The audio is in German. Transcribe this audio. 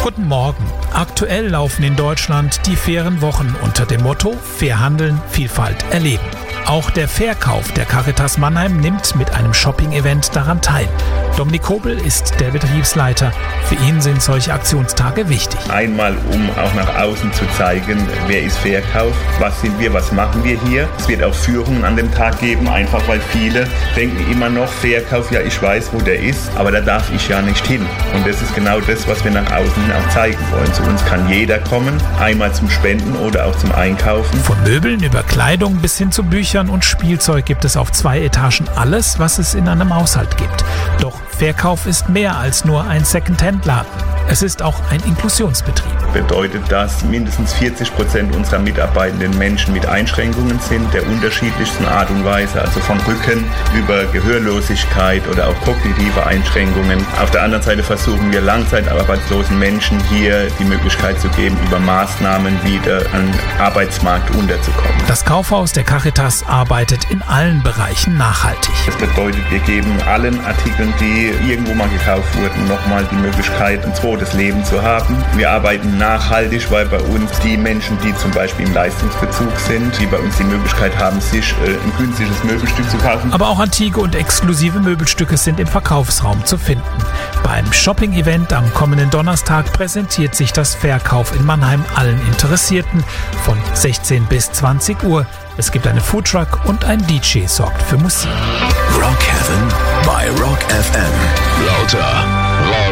Guten Morgen. Aktuell laufen in Deutschland die fairen Wochen unter dem Motto Fair handeln, Vielfalt erleben. Auch der Fairkauf der Caritas Mannheim nimmt mit einem Shopping-Event daran teil. Dominik Kobel ist der Betriebsleiter. Für ihn sind solche Aktionstage wichtig. Einmal, um auch nach außen zu zeigen, wer ist Fairkauf, was sind wir, was machen wir hier. Es wird auch Führungen an dem Tag geben, einfach weil viele denken immer noch, Fairkauf, ja ich weiß, wo der ist, aber da darf ich ja nicht hin. Und das ist genau das, was wir nach außen hin auch zeigen wollen. Zu uns kann jeder kommen, einmal zum Spenden oder auch zum Einkaufen. Von Möbeln über Kleidung bis hin zu Büchern und Spielzeug gibt es auf 2 Etagen alles, was es in einem Haushalt gibt. Doch Fairkauf ist mehr als nur ein Second-Hand-Laden. Es ist auch ein Inklusionsbetrieb. Bedeutet, dass mindestens 40% unserer mitarbeitenden Menschen mit Einschränkungen sind, der unterschiedlichsten Art und Weise, also von Rücken über Gehörlosigkeit oder auch kognitive Einschränkungen. Auf der anderen Seite versuchen wir langzeitarbeitslosen Menschen hier die Möglichkeit zu geben, über Maßnahmen wieder an den Arbeitsmarkt unterzukommen. Das Kaufhaus der Caritas arbeitet in allen Bereichen nachhaltig. Das bedeutet, wir geben allen Artikeln, die irgendwo mal gekauft wurden, nochmal die Möglichkeit, ein zweites Leben zu haben. Wir arbeiten nachhaltig, weil bei uns die Menschen, die zum Beispiel im Leistungsbezug sind, die bei uns die Möglichkeit haben, sich ein günstiges Möbelstück zu kaufen. Aber auch antike und exklusive Möbelstücke sind im Verkaufsraum zu finden. Beim Shopping-Event am kommenden Donnerstag präsentiert sich das Fairkauf in Mannheim allen Interessierten von 16 bis 20 Uhr. Es gibt einen Foodtruck und ein DJ sorgt für Musik. Rock Heaven bei Rock FM. Lauter.